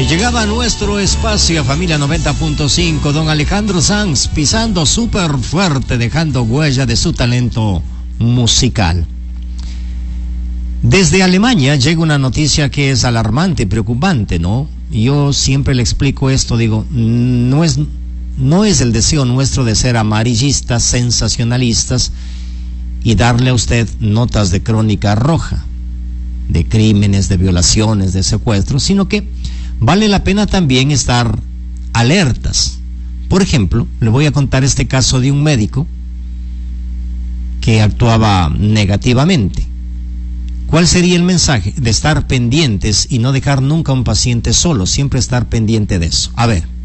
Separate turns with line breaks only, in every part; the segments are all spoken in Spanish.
Y llegaba a nuestro espacio Familia 90.5, don Alejandro Sanz, pisando súper fuerte, dejando huella de su talento musical. Desde Alemania llega una noticia que es alarmante, preocupante, ¿no? Yo siempre le explico esto, digo, no es el deseo nuestro de ser amarillistas, sensacionalistas y darle a usted notas de crónica roja, de crímenes, de violaciones, de secuestros, sino que vale la pena también estar alertas. Por ejemplo, le voy a contar este caso de un médico que actuaba negativamente. ¿Cuál sería el mensaje? De estar pendientes y no dejar nunca a un paciente solo, siempre estar pendiente de eso. A ver,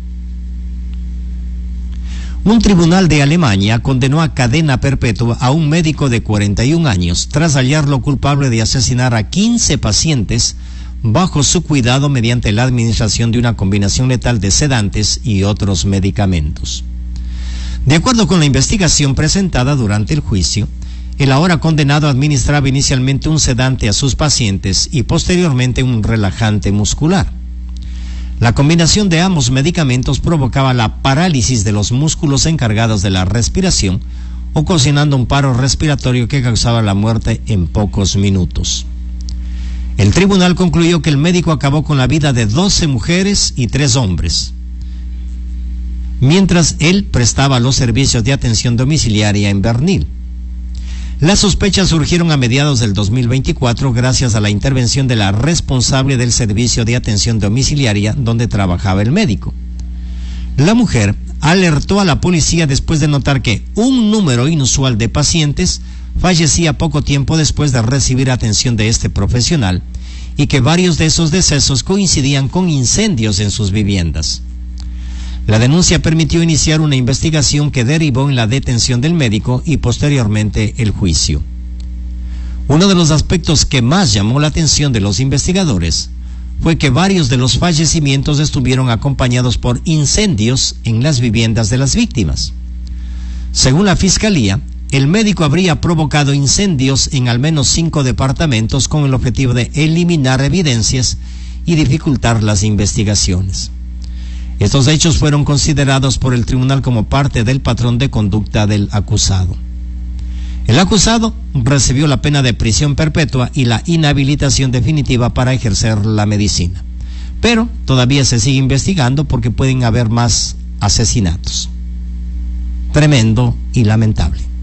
un tribunal de Alemania condenó a cadena perpetua a un médico de 41 años tras hallarlo culpable de asesinar a 15 pacientes bajo su cuidado mediante la administración de una combinación letal de sedantes y otros medicamentos. De acuerdo con la investigación presentada durante el juicio, el ahora condenado administraba inicialmente un sedante a sus pacientes y posteriormente un relajante muscular. La combinación de ambos medicamentos provocaba la parálisis de los músculos encargados de la respiración, ocasionando un paro respiratorio que causaba la muerte en pocos minutos. El tribunal concluyó que el médico acabó con la vida de 12 mujeres y 3 hombres, mientras él prestaba los servicios de atención domiciliaria en Bernil. Las sospechas surgieron a mediados del 2024 gracias a la intervención de la responsable del servicio de atención domiciliaria donde trabajaba el médico. La mujer alertó a la policía después de notar que un número inusual de pacientes fallecía poco tiempo después de recibir atención de este profesional y que varios de esos decesos coincidían con incendios en sus viviendas. La denuncia permitió iniciar una investigación que derivó en la detención del médico y posteriormente el juicio. Uno de los aspectos que más llamó la atención de los investigadores fue que varios de los fallecimientos estuvieron acompañados por incendios en las viviendas de las víctimas. Según la fiscalía, el médico habría provocado incendios en al menos 5 departamentos con el objetivo de eliminar evidencias y dificultar las investigaciones. Estos hechos fueron considerados por el tribunal como parte del patrón de conducta del acusado. El acusado recibió la pena de prisión perpetua y la inhabilitación definitiva para ejercer la medicina. Pero todavía se sigue investigando porque pueden haber más asesinatos. Tremendo y lamentable.